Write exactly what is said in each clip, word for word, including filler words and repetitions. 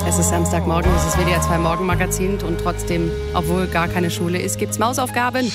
Es ist Samstagmorgen, es ist W D R zwei Morgenmagazin und trotzdem, obwohl gar keine Schule ist, gibt's Mausaufgaben.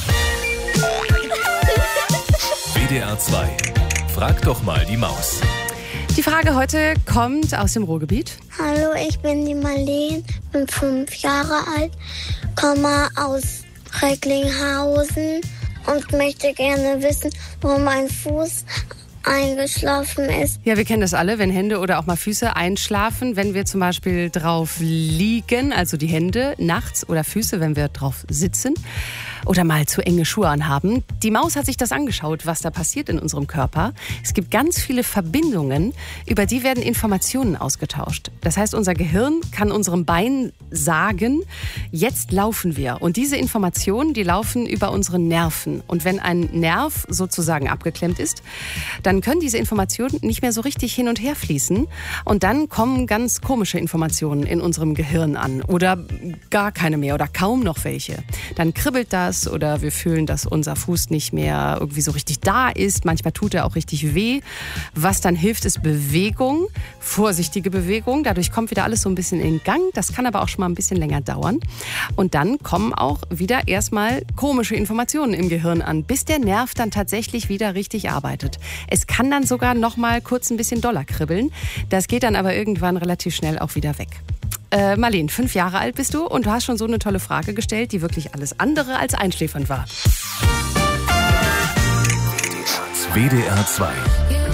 W D R zwei. Frag doch mal die Maus. Die Frage heute kommt aus dem Ruhrgebiet. Hallo, ich bin die Marleen, bin fünf Jahre alt, komme aus Recklinghausen und möchte gerne wissen, warum mein Fuß eingeschlafen ist. Ja, wir kennen das alle, wenn Hände oder auch mal Füße einschlafen, wenn wir zum Beispiel drauf liegen, also die Hände nachts oder Füße, wenn wir drauf sitzen oder mal zu enge Schuhe anhaben. Die Maus hat sich das angeschaut, was da passiert in unserem Körper. Es gibt ganz viele Verbindungen, über die werden Informationen ausgetauscht. Das heißt, unser Gehirn kann unserem Bein sagen, jetzt laufen wir. Und diese Informationen, die laufen über unsere Nerven. Und wenn ein Nerv sozusagen abgeklemmt ist, dann können diese Informationen nicht mehr so richtig hin und her fließen. Und dann kommen ganz komische Informationen in unserem Gehirn an. Oder gar keine mehr oder kaum noch welche. Dann kribbelt das oder wir fühlen, dass unser Fuß nicht mehr irgendwie so richtig da ist. Manchmal tut er auch richtig weh. Was dann hilft, ist Bewegung, vorsichtige Bewegung. Dadurch kommt wieder alles so ein bisschen in Gang. Das kann aber auch schon mal ein bisschen länger dauern. Und dann kommen auch wieder erstmal komische Informationen im Gehirn an, bis der Nerv dann tatsächlich wieder richtig arbeitet. Es kann dann sogar noch mal kurz ein bisschen doller kribbeln. Das geht dann aber irgendwann relativ schnell auch wieder weg. Äh, Marleen, fünf Jahre alt bist du und du hast schon so eine tolle Frage gestellt, die wirklich alles andere als einschläfernd war. W D R zwei.